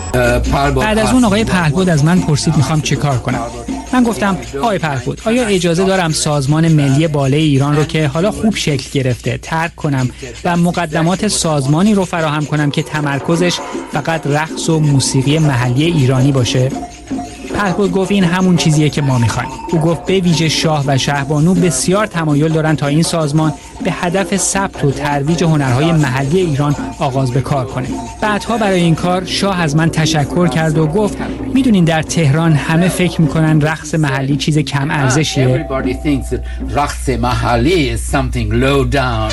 بعد از اون آقای پهلبد از من پرسید میخوام چه کار کنم. من گفتم آقای پهلبد آیا اجازه دارم سازمان ملی بالای ایران رو که حالا خوب شکل گرفته ترک کنم و مقدمات سازمانی رو فراهم کنم که تمرکزش فقط رقص و موسیقی محلی ایرانی باشه؟ پهلبد گفت این همون چیزیه که ما میخوایم. او گفت به ویژه شاه و شهبانو بسیار تمایل دارن تا این سازمان به هدف ثبت و ترویج هنرهای محلی ایران آغاز به کار کنه. بعدها برای این کار شاه از من تشکر کرد و گفت میدونین در تهران همه فکر میکنن رقص محلی چیز کم ارزشیه. رقص محلی is something low down.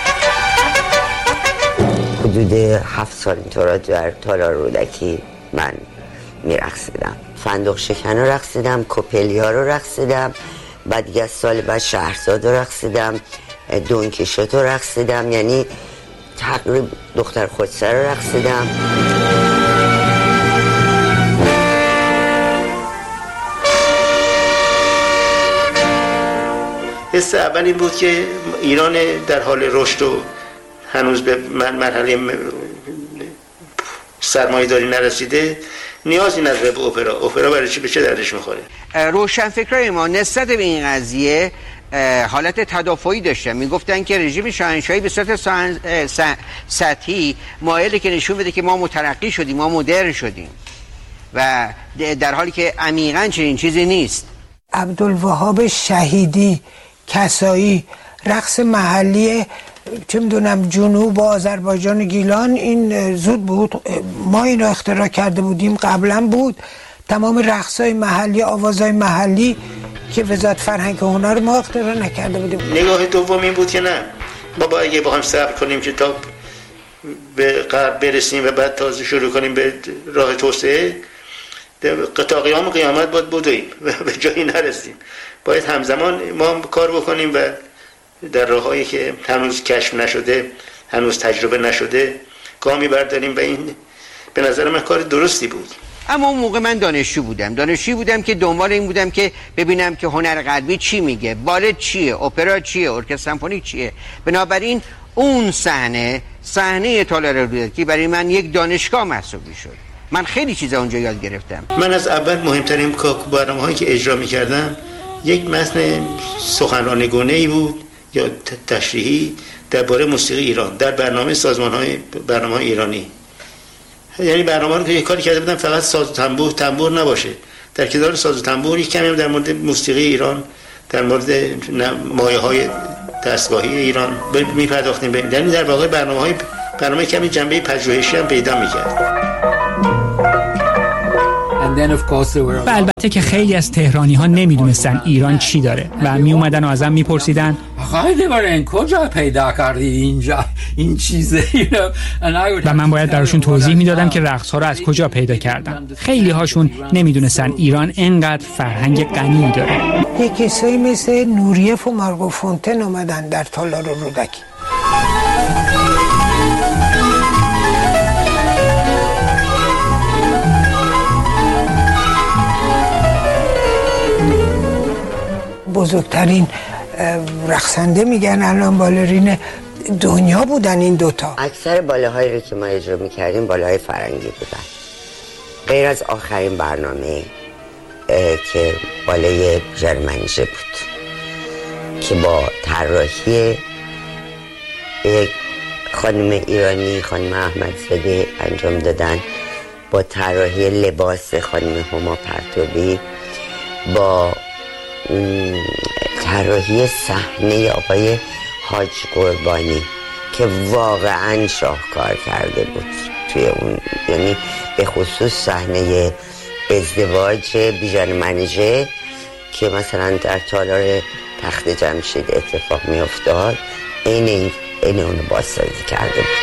حدود 7 سال اینطورا در تالار رودکی من میرقصیدم. فندق شکن رو رقصیدم، کوپلیا رو رقصیدم، بعد دیگه سال بعد شهرزاد رو رقصیدم، دونکیشوت رو رقصیدم، یعنی تقریبا دختر خودسر رو رقصیدم. حس اول این بود که ایران در حال رشد و هنوز به مرحله سرمایه‌داری نرسیده، نیازی نداره به اپرا برای چی، به چه دردش میخوره؟ روشنفکرای ما نسبت به این قضیه حالت تدافعی داشتن، میگفتن که رژیم شاهنشاهی به صورت سطحی مایله که نشون بده که ما مترقی شدیم، ما مدرن شدیم، و در حالی که عمیقاً چنین چیزی نیست. عبدالوهاب شهیدی، کسایی، رقص محلی چه میدونم جنوب و آذربایجان گیلان، این زود بود، ما اینو اختراع کرده بودیم، قبلا بود. تمام رقصای محلی، آوازهای محلی که وزارت فرهنگ و هنر ما اختراع نکرده بودیم. نگاه دوم این بود که نه، ما اگه بخوایم صبر کنیم که تا به غرب برسیم و بعد تازه شروع کنیم به راه توسعه، تا قیام قیامت باید بدویم و به جایی نرسیم. باید همزمان ما کار بکنیم و در راههایی که هنوز کشف نشده، هنوز تجربه نشده گامی برداریم و این به نظر من کار درستی بود. اما اون موقع من دانشجو بودم که دنبال این بودم که ببینم که هنر غربی چی میگه، بالت چیه، اپرا چیه، ارکستر سمفونیک چیه. بنابراین اون صحنه تالار رودکی برای من یک دانشگاه محسوب میشد. من خیلی چیزا اونجا یاد گرفتم. من از اول مهمترین برنامه‌هایی که اجرا می‌کردم یک متن سخنرانی گونه‌ای بود یا تشریحی درباره موسیقی ایران در برنامه ایرانی. یعنی برنامه رو که یک کاری کرده بودم فقط ساز و تنبور نباشه، در کنار ساز و تنبور یک کمی در مورد موسیقی ایران، در مورد مایه‌های دستگاهی ایران می‌پرداختیم. یعنی در واقع برنامه کمی جنبه پژوهشی هم پیدا می‌کرد. و البته که خیلی از تهرانی ها نمیدونستن ایران چی داره و می اومدن و ازم میپرسیدن خیلی برای این کجا پیدا کردی اینجا این چیزه، و من باید براشون توضیح میدادم که رقص ها رو از کجا پیدا کردم. خیلی هاشون نمیدونستن ایران انقدر فرهنگ غنی داره. یک کسایی مثل نوریف و مارگو فونتن اومدن در تالار رودکی. بزرگترین رقصنده میگن الان بالرین دنیا بودن این دوتا. اکثر بالاهایی رو که ما اجرا میکردیم بالاهای فرنگی بودن، غیر از آخرین برنامه که بالای ژرمنژه بود که با طراحی یک خانم ایرانی، خانم احمدزاده انجام دادن، با طراحی لباس خانم هما پرتوی، با طراحی صحنه آقای حاج قربانی که واقعا شاهکار کرده بود توی اون، یعنی به خصوص صحنه ازدواج بیژن منیژه که مثلا در تالار تخت جمشید اتفاق می افتاد، این اونو بازسازی کرده بود.